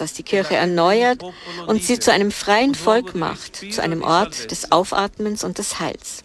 das die Kirche erneuert und sie zu einem freien Volk macht, zu einem Ort des Aufatmens und des Heils.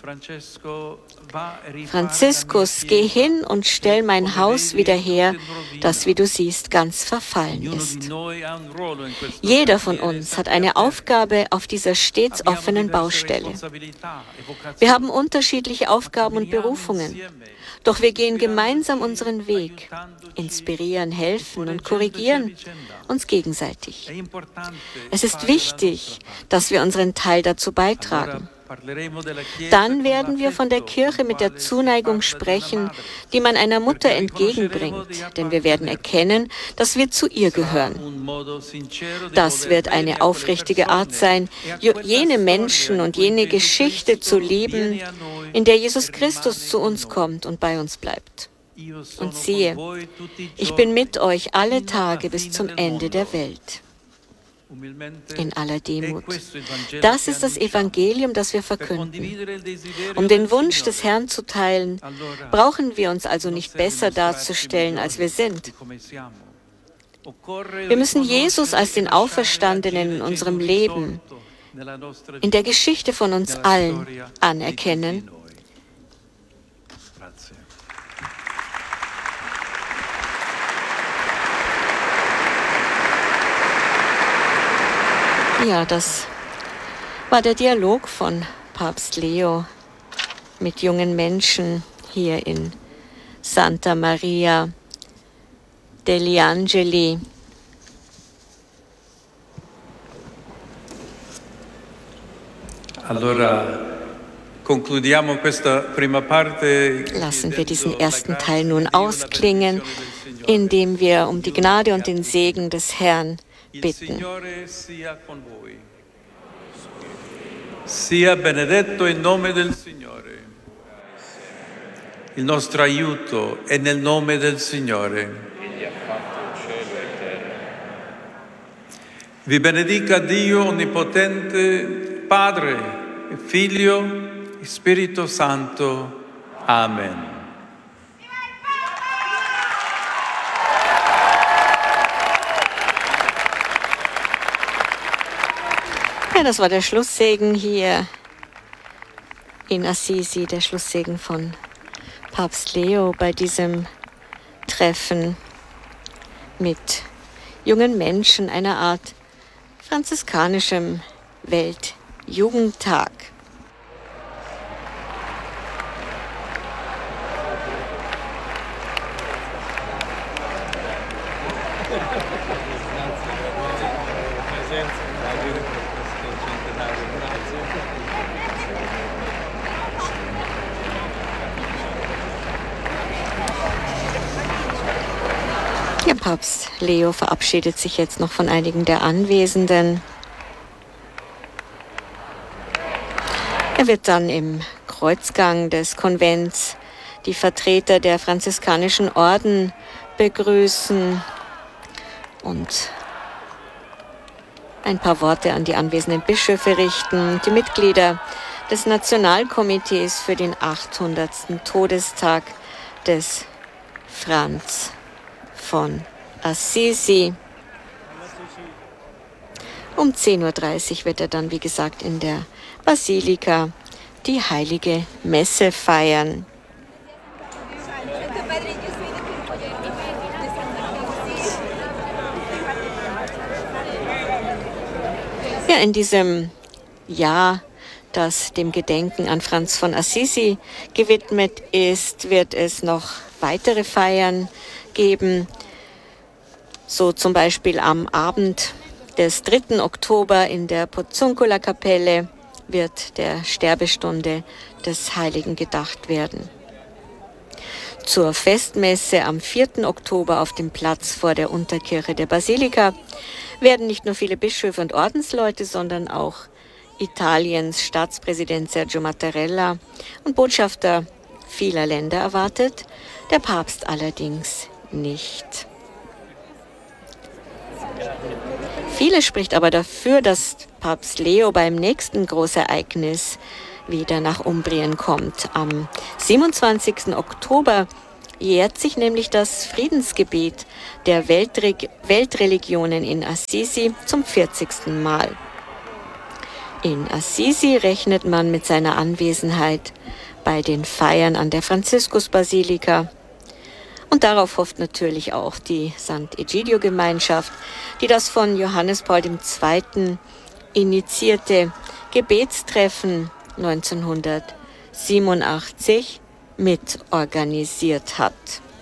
Franziskus, geh hin und stell mein Haus wieder her, das, wie du siehst, ganz verfallen ist. Jeder von uns hat eine Aufgabe auf dieser stets offenen Baustelle. Wir haben unterschiedliche Aufgaben und Berufungen, doch wir gehen gemeinsam unseren Weg, inspirieren, helfen und korrigieren uns gegenseitig. Es ist wichtig, dass wir unseren Teil dazu beitragen. Dann werden wir von der Kirche mit der Zuneigung sprechen, die man einer Mutter entgegenbringt, denn wir werden erkennen, dass wir zu ihr gehören. Das wird eine aufrichtige Art sein, jene Menschen und jene Geschichte zu lieben, in der Jesus Christus zu uns kommt und bei uns bleibt. Und siehe, ich bin mit euch alle Tage bis zum Ende der Welt. In aller Demut. Das ist das Evangelium, das wir verkünden. Um den Wunsch des Herrn zu teilen, brauchen wir uns also nicht besser darzustellen, als wir sind. Wir müssen Jesus als den Auferstandenen in unserem Leben, in der Geschichte von uns allen anerkennen. Ja, das war der Dialog von Papst Leo mit jungen Menschen hier in Santa Maria degli Angeli. Lassen wir diesen ersten Teil nun ausklingen, indem wir um die Gnade und den Segen des Herrn bitten. Sia benedetto in nome del Signore. Il nostro aiuto è nel nome del Signore. Egli ha fatto cielo e terra. Vi benedica Dio Onnipotente, Padre, Figlio e Spirito Santo. Amen. Ja, das war der Schlusssegen hier in Assisi, der Schlusssegen von Papst Leo bei diesem Treffen mit jungen Menschen, einer Art franziskanischem Weltjugendtag. Der Papst Leo verabschiedet sich jetzt noch von einigen der Anwesenden. Er wird dann im Kreuzgang des Konvents die Vertreter der franziskanischen Orden begrüßen und ein paar Worte an die anwesenden Bischöfe richten. Die Mitglieder des Nationalkomitees für den 800. Todestag des Franz von Assisi. Um 10:30 Uhr wird er dann, wie gesagt, in der Basilika die heilige Messe feiern. Ja, in diesem Jahr, das dem Gedenken an Franz von Assisi gewidmet ist, wird es noch weitere Feiern geben. So zum Beispiel am Abend des 3. Oktober in der Porziuncula-Kapelle wird der Sterbestunde des Heiligen gedacht werden. Zur Festmesse am 4. Oktober auf dem Platz vor der Unterkirche der Basilika werden nicht nur viele Bischöfe und Ordensleute, sondern auch Italiens Staatspräsident Sergio Mattarella und Botschafter vieler Länder erwartet, der Papst allerdings nicht. Vieles spricht aber dafür, dass Papst Leo beim nächsten Großereignis wieder nach Umbrien kommt. Am 27. Oktober jährt sich nämlich das Friedensgebet der Weltreligionen in Assisi zum 40. Mal. In Assisi rechnet man mit seiner Anwesenheit bei den Feiern an der Franziskusbasilika. Und darauf hofft natürlich auch die St. Egidio-Gemeinschaft, die das von Johannes Paul II. Initiierte Gebetstreffen 1987 mitorganisiert hat.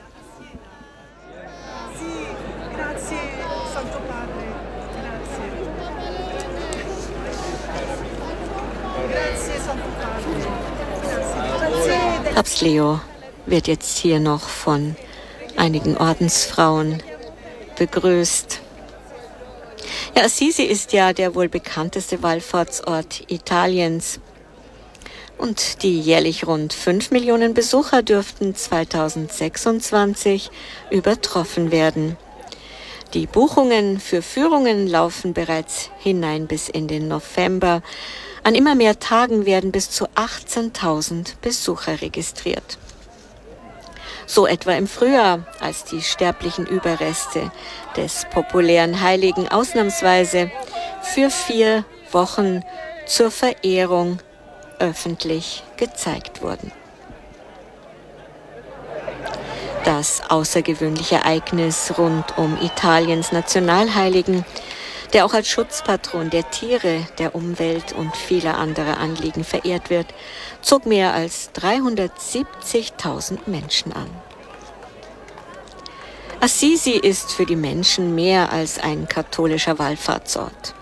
Papst Leo wird jetzt hier noch von einigen Ordensfrauen begrüßt. Ja, Assisi ist ja der wohl bekannteste Wallfahrtsort Italiens. Und die jährlich rund 5 Millionen Besucher dürften 2026 übertroffen werden. Die Buchungen für Führungen laufen bereits hinein bis in den November. An immer mehr Tagen werden bis zu 18.000 Besucher registriert. So etwa im Frühjahr, als die sterblichen Überreste des populären Heiligen ausnahmsweise für 4 Wochen zur Verehrung öffentlich gezeigt wurden. Das außergewöhnliche Ereignis rund um Italiens Nationalheiligen, der auch als Schutzpatron der Tiere, der Umwelt und vieler anderer Anliegen verehrt wird, zog mehr als 370.000 Menschen an. Assisi ist für die Menschen mehr als ein katholischer Wallfahrtsort.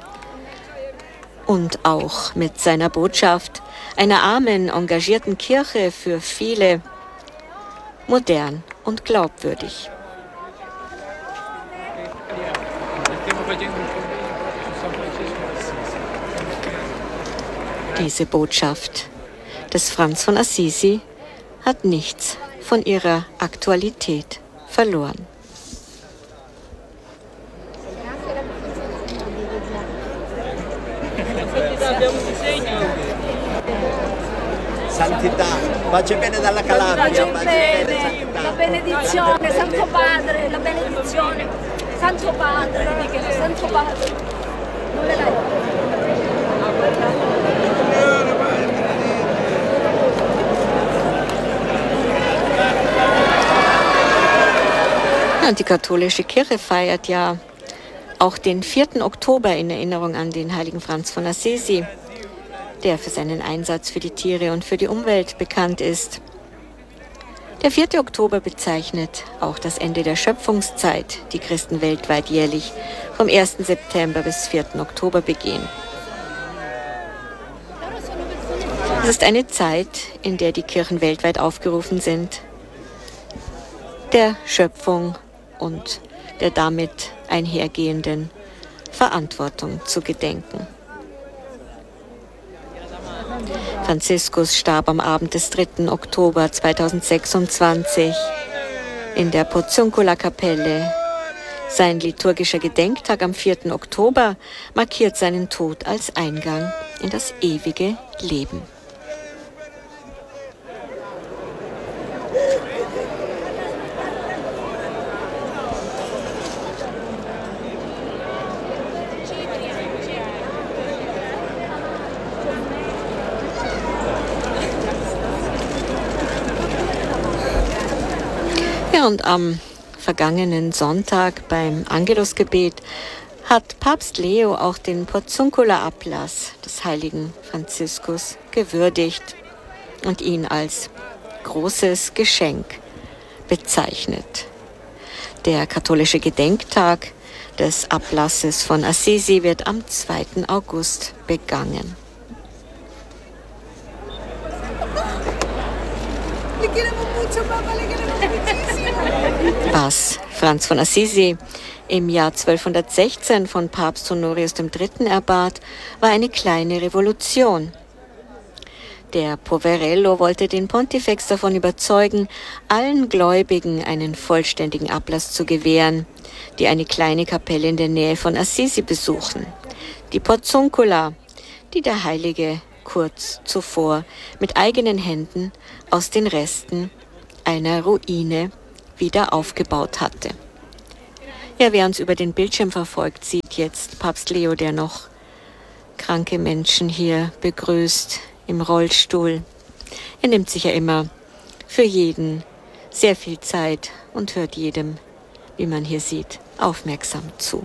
Und auch mit seiner Botschaft einer armen, engagierten Kirche für viele modern und glaubwürdig. Diese Botschaft des Franz von Assisi hat nichts von ihrer Aktualität verloren. Santità, pace bene dalla Calabria, pace bene, la benedizione, Santo Padre, la benedizione, Santo Padre, Santo Padre, non le dai. Ja, die katholische Kirche feiert ja auch den 4. Oktober in Erinnerung an den heiligen Franz von Assisi, der für seinen Einsatz für die Tiere und für die Umwelt bekannt ist. Der 4. Oktober bezeichnet auch das Ende der Schöpfungszeit, die Christen weltweit jährlich vom 1. September bis 4. Oktober begehen. Es ist eine Zeit, in der die Kirchen weltweit aufgerufen sind, der Schöpfung und der damit einhergehenden Verantwortung zu gedenken. Franziskus starb am Abend des 3. Oktober 2026 in der Porziuncula-Kapelle. Sein liturgischer Gedenktag am 4. Oktober markiert seinen Tod als Eingang in das ewige Leben. Ja, und am vergangenen Sonntag beim Angelusgebet hat Papst Leo auch den Porziuncula-Ablass des heiligen Franziskus gewürdigt und ihn als großes Geschenk bezeichnet. Der katholische Gedenktag des Ablasses von Assisi wird am 2. August begangen. Was Franz von Assisi im Jahr 1216 von Papst Honorius III. Erbat, war eine kleine Revolution. Der Poverello wollte den Pontifex davon überzeugen, allen Gläubigen einen vollständigen Ablass zu gewähren, die eine kleine Kapelle in der Nähe von Assisi besuchen, die Porziuncula, die der Heilige kurz zuvor mit eigenen Händen aus den Resten einer Ruine wieder aufgebaut hatte. Ja, wer uns über den Bildschirm verfolgt, sieht jetzt Papst Leo, der noch kranke Menschen hier begrüßt im Rollstuhl. Er nimmt sich ja immer für jeden sehr viel Zeit und hört jedem, wie man hier sieht, aufmerksam zu.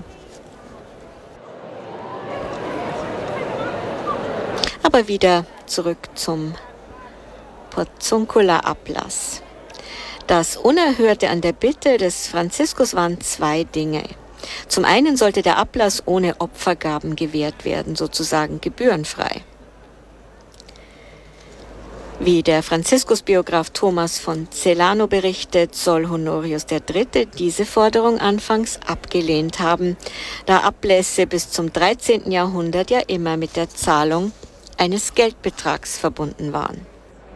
Aber wieder zurück zum Portiuncula-Ablass. Das Unerhörte an der Bitte des Franziskus waren zwei Dinge. Zum einen sollte der Ablass ohne Opfergaben gewährt werden, sozusagen gebührenfrei. Wie der Franziskus-Biograf Thomas von Celano berichtet, soll Honorius III. Diese Forderung anfangs abgelehnt haben, da Ablässe bis zum 13. Jahrhundert ja immer mit der Zahlung eines Geldbetrags verbunden waren.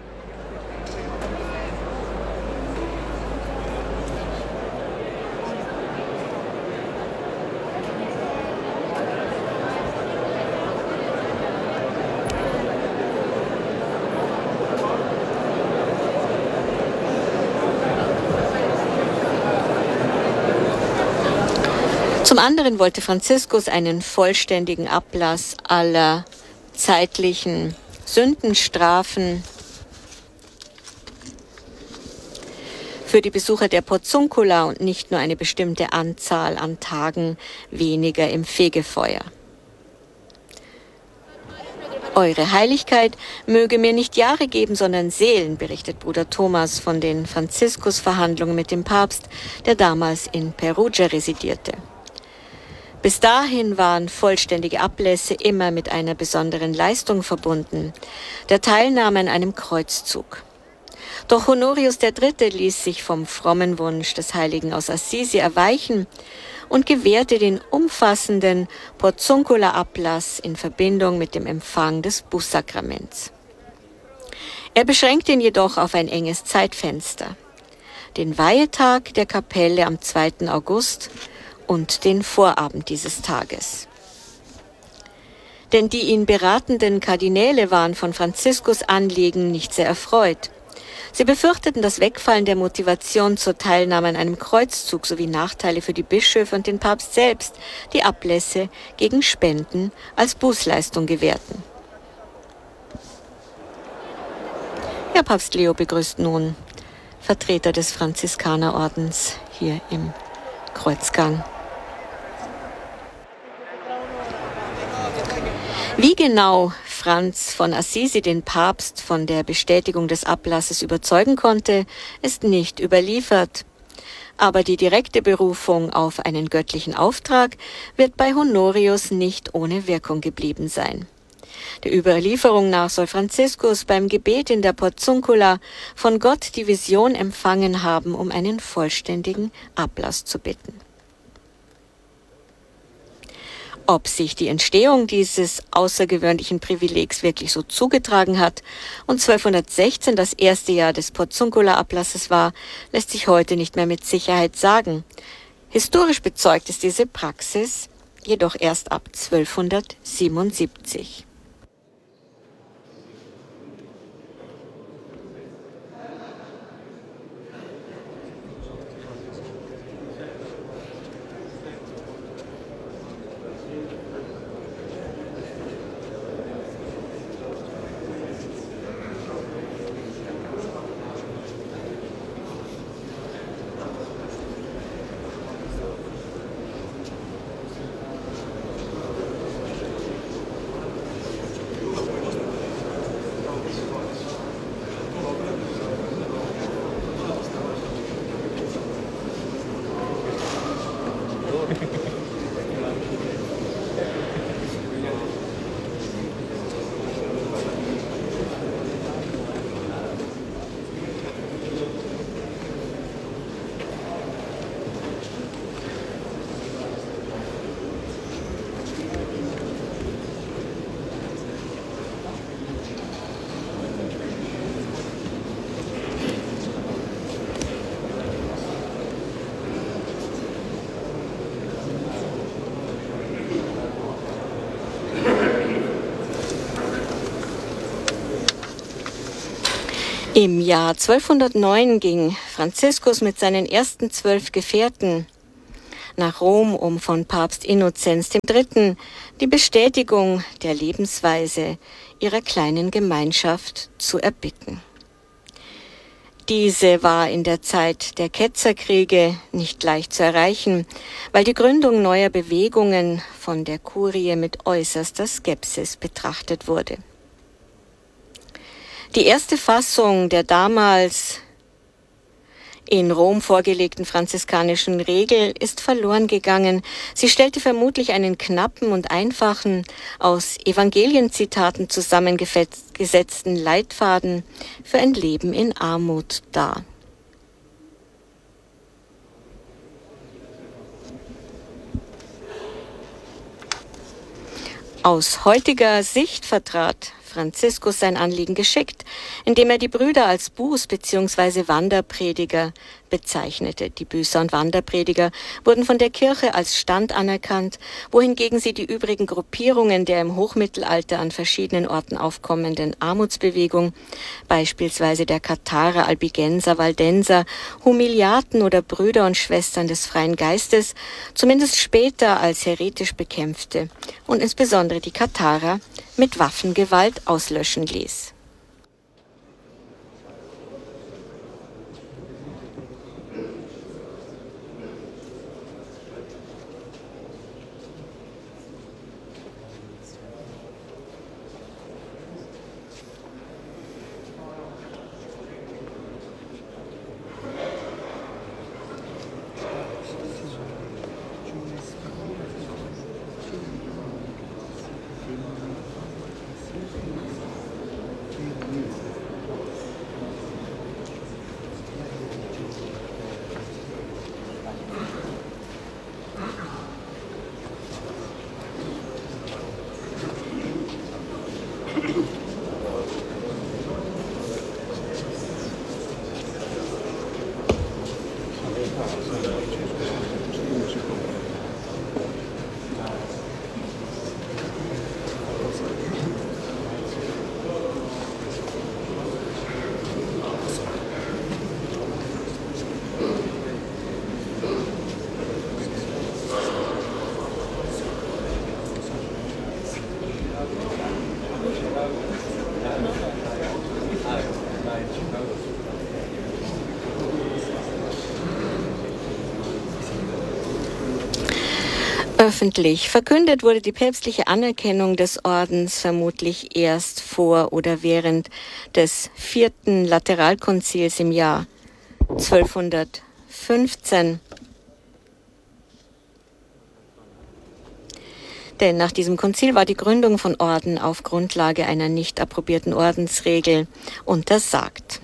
Zum anderen wollte Franziskus einen vollständigen Ablass aller zeitlichen Sündenstrafen für die Besucher der Portiuncula und nicht nur eine bestimmte Anzahl an Tagen weniger im Fegefeuer. Eure Heiligkeit möge mir nicht Jahre geben, sondern Seelen, berichtet Bruder Thomas von den Franziskus-Verhandlungen mit dem Papst, der damals in Perugia residierte. Bis dahin waren vollständige Ablässe immer mit einer besonderen Leistung verbunden, der Teilnahme an einem Kreuzzug. Doch Honorius III. Ließ sich vom frommen Wunsch des Heiligen aus Assisi erweichen und gewährte den umfassenden Portiuncula-Ablass in Verbindung mit dem Empfang des Bußsakraments. Er beschränkte ihn jedoch auf ein enges Zeitfenster, den Weihetag der Kapelle am 2. August und den Vorabend dieses Tages. Denn die ihn beratenden Kardinäle waren von Franziskus Anliegen nicht sehr erfreut. Sie befürchteten das Wegfallen der Motivation zur Teilnahme an einem Kreuzzug sowie Nachteile für die Bischöfe und den Papst selbst, die Ablässe gegen Spenden als Bußleistung gewährten. Herr Papst Leo begrüßt nun Vertreter des Franziskanerordens hier im Kreuzgang. Wie genau Franz von Assisi den Papst von der Bestätigung des Ablasses überzeugen konnte, ist nicht überliefert. Aber die direkte Berufung auf einen göttlichen Auftrag wird bei Honorius nicht ohne Wirkung geblieben sein. Der Überlieferung nach soll Franziskus beim Gebet in der Portiuncula von Gott die Vision empfangen haben, um einen vollständigen Ablass zu bitten. Ob sich die Entstehung dieses außergewöhnlichen Privilegs wirklich so zugetragen hat und 1216 das erste Jahr des Portiuncula-Ablasses war, lässt sich heute nicht mehr mit Sicherheit sagen. Historisch bezeugt ist diese Praxis jedoch erst ab 1277. Im Jahr 1209 ging Franziskus mit seinen ersten 12 Gefährten nach Rom, um von Papst Innozenz III. Die Bestätigung der Lebensweise ihrer kleinen Gemeinschaft zu erbitten. Diese war in der Zeit der Ketzerkriege nicht leicht zu erreichen, weil die Gründung neuer Bewegungen von der Kurie mit äußerster Skepsis betrachtet wurde. Die erste Fassung der damals in Rom vorgelegten franziskanischen Regel ist verloren gegangen. Sie stellte vermutlich einen knappen und einfachen, aus Evangelienzitaten zusammengesetzten Leitfaden für ein Leben in Armut dar. Aus heutiger Sicht vertrat Franziskus sein Anliegen geschickt, indem er die Brüder als Buß- bzw. Wanderprediger bezeichnete. Die Büßer und Wanderprediger wurden von der Kirche als Stand anerkannt, wohingegen sie die übrigen Gruppierungen der im Hochmittelalter an verschiedenen Orten aufkommenden Armutsbewegung, beispielsweise der Katharer, Albigenser, Waldenser, Humiliaten oder Brüder und Schwestern des freien Geistes, zumindest später als heretisch bekämpfte und insbesondere die Katharer mit Waffengewalt auslöschen ließ. Öffentlich verkündet wurde die päpstliche Anerkennung des Ordens vermutlich erst vor oder während des 4. Lateralkonzils im Jahr 1215. Denn nach diesem Konzil war die Gründung von Orden auf Grundlage einer nicht approbierten Ordensregel untersagt.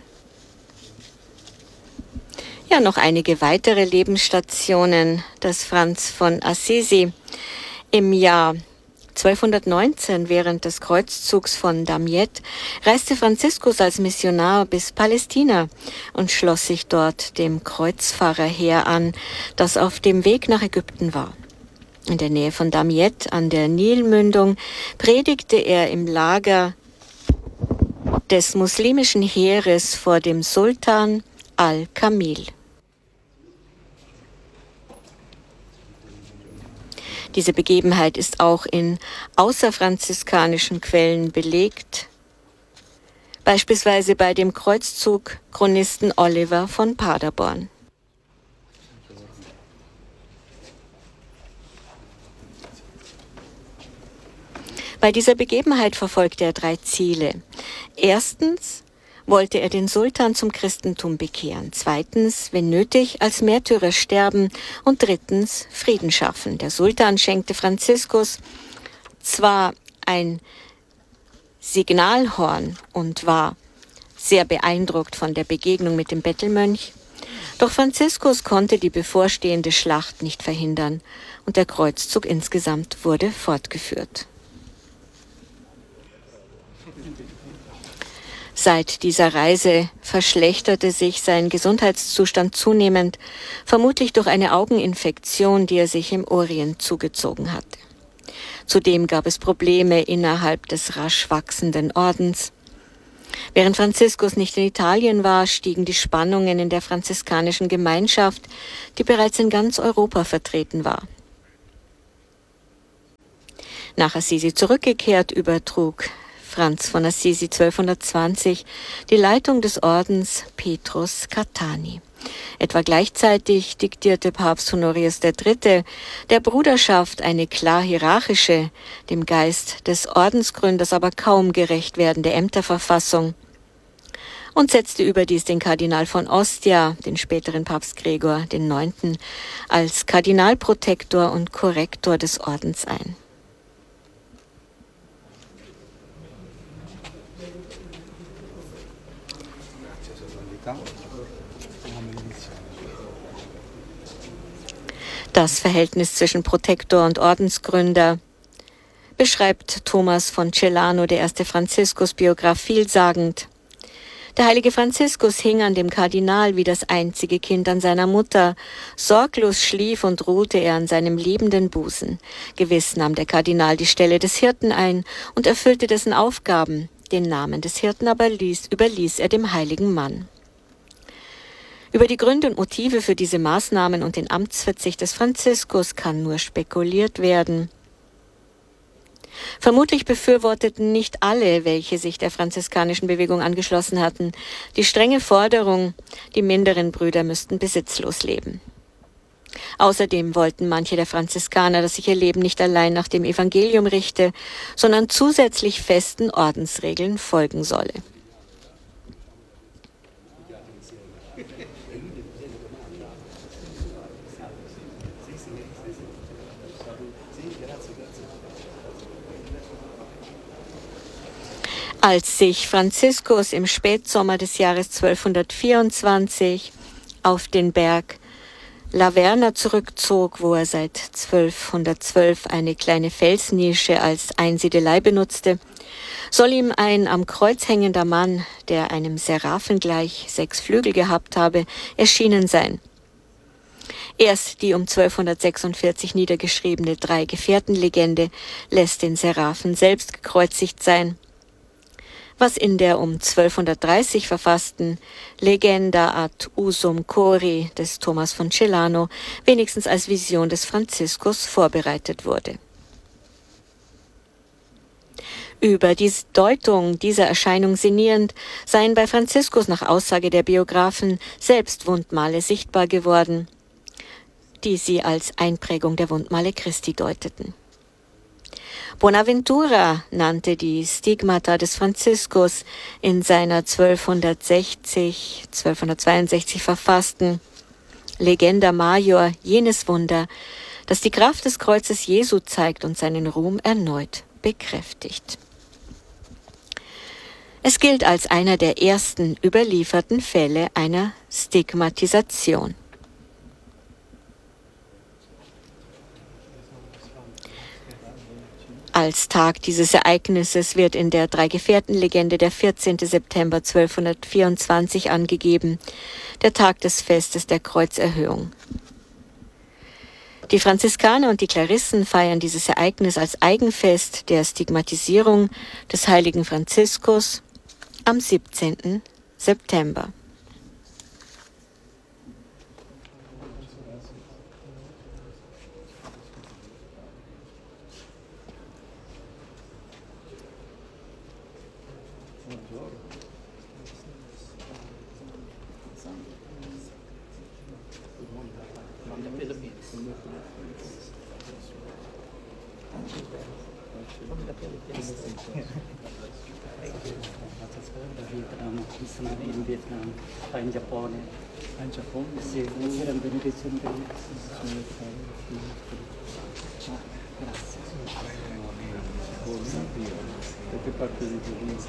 Ja, noch einige weitere Lebensstationen, dass Franz von Assisi im Jahr 1219 während des Kreuzzugs von Damiette reiste Franziskus als Missionar bis Palästina und schloss sich dort dem Kreuzfahrerheer an, das auf dem Weg nach Ägypten war. In der Nähe von Damiette an der Nilmündung predigte er im Lager des muslimischen Heeres vor dem Sultan al-Kamil. Diese Begebenheit ist auch in außerfranziskanischen Quellen belegt, beispielsweise bei dem Kreuzzug-Chronisten Oliver von Paderborn. Bei dieser Begebenheit verfolgte er 3 Ziele. Erstens wollte er den Sultan zum Christentum bekehren. Zweitens, wenn nötig, als Märtyrer sterben. Und drittens, Frieden schaffen. Der Sultan schenkte Franziskus zwar ein Signalhorn und war sehr beeindruckt von der Begegnung mit dem Bettelmönch, doch Franziskus konnte die bevorstehende Schlacht nicht verhindern und der Kreuzzug insgesamt wurde fortgeführt. Seit dieser Reise verschlechterte sich sein Gesundheitszustand zunehmend, vermutlich durch eine Augeninfektion, die er sich im Orient zugezogen hatte. Zudem gab es Probleme innerhalb des rasch wachsenden Ordens. Während Franziskus nicht in Italien war, stiegen die Spannungen in der franziskanischen Gemeinschaft, die bereits in ganz Europa vertreten war. Nach Assisi zurückgekehrt, übertrug Franz von Assisi 1220 die Leitung des Ordens Petrus Catani. Etwa gleichzeitig diktierte Papst Honorius III. Der Bruderschaft eine klar hierarchische, dem Geist des Ordensgründers aber kaum gerecht werdende Ämterverfassung und setzte überdies den Kardinal von Ostia, den späteren Papst Gregor IX., als Kardinalprotektor und Korrektor des Ordens ein. Das Verhältnis zwischen Protektor und Ordensgründer beschreibt Thomas von Celano, der erste Franziskus-Biograf, vielsagend. Der heilige Franziskus hing an dem Kardinal wie das einzige Kind an seiner Mutter. Sorglos schlief und ruhte er an seinem liebenden Busen. Gewiss nahm der Kardinal die Stelle des Hirten ein und erfüllte dessen Aufgaben. Den Namen des Hirten aber überließ er dem heiligen Mann. Über die Gründe und Motive für diese Maßnahmen und den Amtsverzicht des Franziskus kann nur spekuliert werden. Vermutlich befürworteten nicht alle, welche sich der franziskanischen Bewegung angeschlossen hatten, die strenge Forderung, die minderen Brüder müssten besitzlos leben. Außerdem wollten manche der Franziskaner, dass sich ihr Leben nicht allein nach dem Evangelium richte, sondern zusätzlich festen Ordensregeln folgen solle. Als sich Franziskus im Spätsommer des Jahres 1224 auf den Berg Laverna zurückzog, wo er seit 1212 eine kleine Felsnische als Einsiedelei benutzte, soll ihm ein am Kreuz hängender Mann, der einem Seraphen gleich 6 Flügel gehabt habe, erschienen sein. Erst die um 1246 niedergeschriebene Drei-Gefährten-Legende lässt den Seraphen selbst gekreuzigt sein, was in der um 1230 verfassten Legenda ad usum cori des Thomas von Celano wenigstens als Vision des Franziskus vorbereitet wurde. Über die Deutung dieser Erscheinung sinnierend seien bei Franziskus nach Aussage der Biografen selbst Wundmale sichtbar geworden, die sie als Einprägung der Wundmale Christi deuteten. Bonaventura nannte die Stigmata des Franziskus in seiner 1262 verfassten Legenda Major jenes Wunder, das die Kraft des Kreuzes Jesu zeigt und seinen Ruhm erneut bekräftigt. Es gilt als einer der ersten überlieferten Fälle einer Stigmatisation. Als Tag dieses Ereignisses wird in der Drei-Gefährten-Legende der 14. September 1224 angegeben, der Tag des Festes der Kreuzerhöhung. Die Franziskaner und die Klarissen feiern dieses Ereignis als Eigenfest der Stigmatisierung des heiligen Franziskus am 17. September. In Vietnam, in Giappone. In Giappone? Sì, era una benedizione bellissima. Grazie. Da che parte di provincia?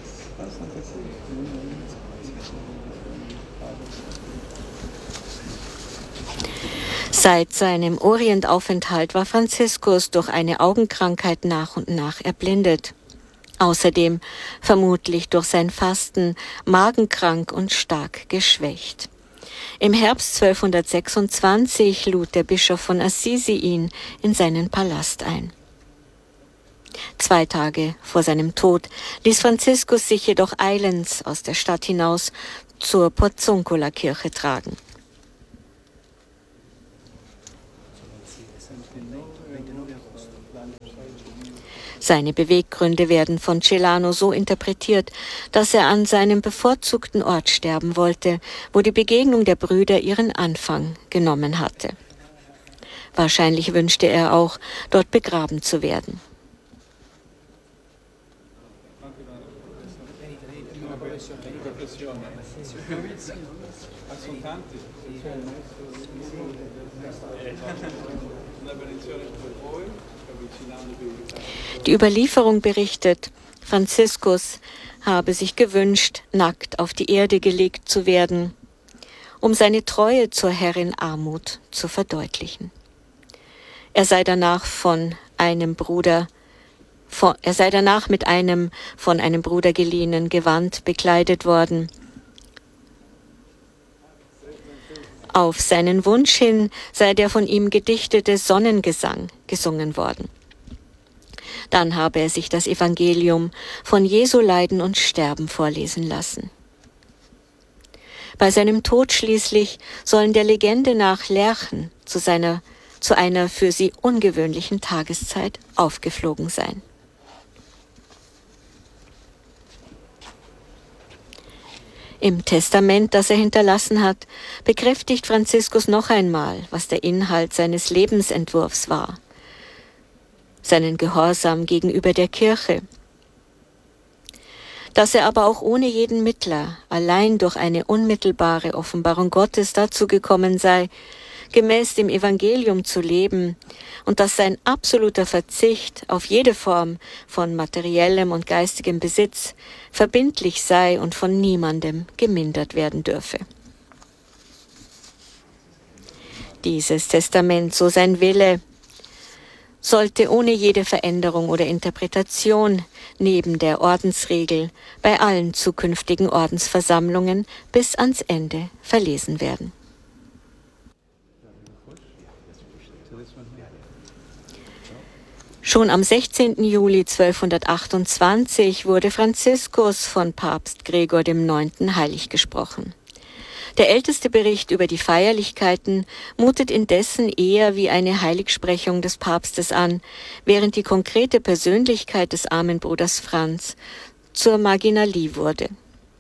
Seit seinem Orientaufenthalt war Franziskus durch eine Augenkrankheit nach und nach erblindet. Außerdem, vermutlich durch sein Fasten, magenkrank und stark geschwächt. Im Herbst 1226 lud der Bischof von Assisi ihn in seinen Palast ein. 2 Tage vor seinem Tod ließ Franziskus sich jedoch eilends aus der Stadt hinaus zur Porziuncola-Kirche tragen. Seine Beweggründe werden von Celano so interpretiert, dass er an seinem bevorzugten Ort sterben wollte, wo die Begegnung der Brüder ihren Anfang genommen hatte. Wahrscheinlich wünschte er auch, dort begraben zu werden. Die Überlieferung berichtet, Franziskus habe sich gewünscht, nackt auf die Erde gelegt zu werden, um seine Treue zur Herrin Armut zu verdeutlichen. Er sei danach mit einem von einem Bruder geliehenen Gewand bekleidet worden. Auf seinen Wunsch hin sei der von ihm gedichtete Sonnengesang gesungen worden. Dann habe er sich das Evangelium von Jesu Leiden und Sterben vorlesen lassen. Bei seinem Tod schließlich sollen der Legende nach Lerchen zu einer für sie ungewöhnlichen Tageszeit aufgeflogen sein. Im Testament, das er hinterlassen hat, bekräftigt Franziskus noch einmal, was der Inhalt seines Lebensentwurfs war: seinen Gehorsam gegenüber der Kirche, dass er aber auch ohne jeden Mittler, allein durch eine unmittelbare Offenbarung Gottes dazu gekommen sei, gemäß dem Evangelium zu leben, und dass sein absoluter Verzicht auf jede Form von materiellem und geistigem Besitz verbindlich sei und von niemandem gemindert werden dürfe. Dieses Testament, so sein Wille, sollte ohne jede Veränderung oder Interpretation neben der Ordensregel bei allen zukünftigen Ordensversammlungen bis ans Ende verlesen werden. Schon am 16. Juli 1228 wurde Franziskus von Papst Gregor IX. Heilig gesprochen. Der älteste Bericht über die Feierlichkeiten mutet indessen eher wie eine Heiligsprechung des Papstes an, während die konkrete Persönlichkeit des armen Bruders Franz zur Marginalie wurde.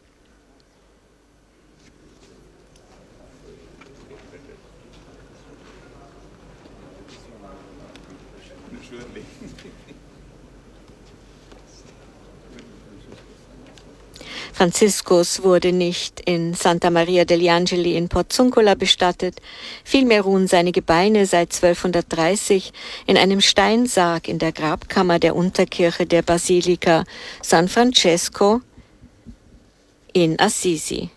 Franziskus wurde nicht in Santa Maria degli Angeli in Porziuncola bestattet, vielmehr ruhen seine Gebeine seit 1230 in einem Steinsarg in der Grabkammer der Unterkirche der Basilika San Francesco in Assisi.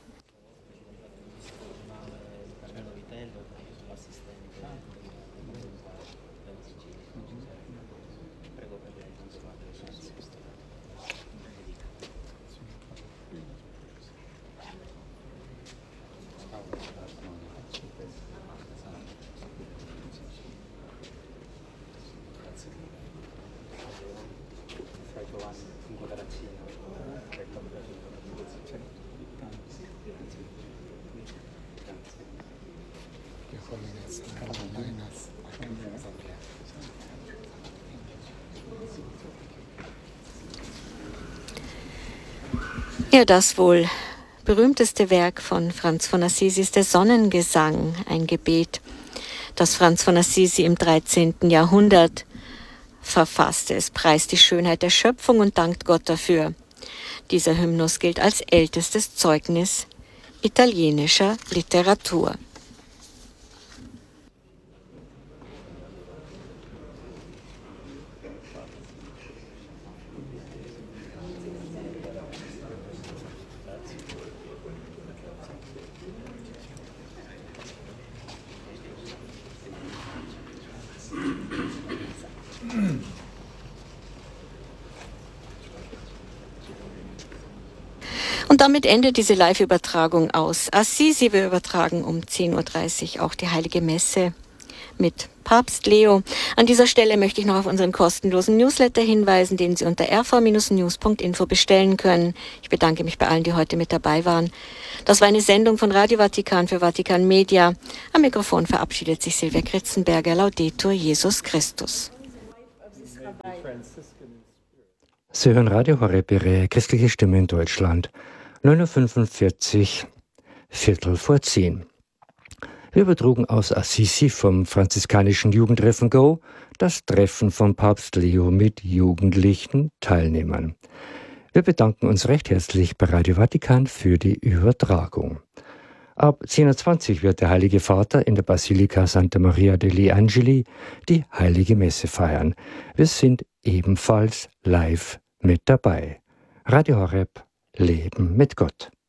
Ja, das wohl berühmteste Werk von Franz von Assisi ist der Sonnengesang, ein Gebet, das Franz von Assisi im 13. Jahrhundert verfasste. Es preist die Schönheit der Schöpfung und dankt Gott dafür. Dieser Hymnus gilt als ältestes Zeugnis italienischer Literatur. Und damit endet diese Live-Übertragung aus Assisi. Wir übertragen um 10:30 Uhr auch die Heilige Messe mit Papst Leo. An dieser Stelle möchte ich noch auf unseren kostenlosen Newsletter hinweisen, den Sie unter rv-news.info bestellen können. Ich bedanke mich bei allen, die heute mit dabei waren. Das war eine Sendung von Radio Vatikan für Vatikan Media. Am Mikrofon verabschiedet sich Silvia Kritzenberger. Laudetur Jesus Christus. Sie hören Radio Horeb, Ihre christliche Stimme in Deutschland. 9.45 Uhr, 9:15. Wir übertrugen aus Assisi vom franziskanischen Jugendtreffen Go das Treffen von Papst Leo mit jugendlichen Teilnehmern. Wir bedanken uns recht herzlich bei Radio Vatikan für die Übertragung. Ab 10.20 Uhr wird der Heilige Vater in der Basilika Santa Maria degli Angeli die Heilige Messe feiern. Wir sind ebenfalls live mit dabei. Radio Horeb, Leben mit Gott.